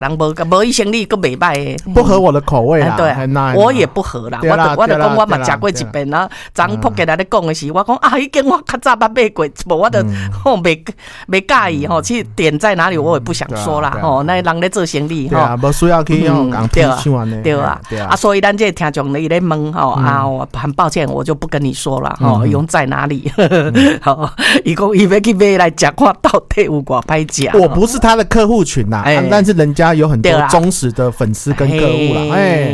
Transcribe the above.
人无医生理佫袂歹诶， 不合我的口味啦。 对，我也不合啦。我就讲我嘛食过一遍啦。昨扑起来咧讲的时，我讲啊，已经我较早捌买过，无我就袂介意吼。去点在哪里，我也不想说啦吼。那人咧做生意吼， 对啊，无需要去讲批评安尼。 对啊，啊，所以咱这听众伊咧问吼啊，我很抱歉，我就不跟你说了吼，用在哪里？好，伊讲伊要去买来食，看到底有偌歹食。 我不是他的客户群呐，但是人家有很多忠实的粉丝跟客户啦，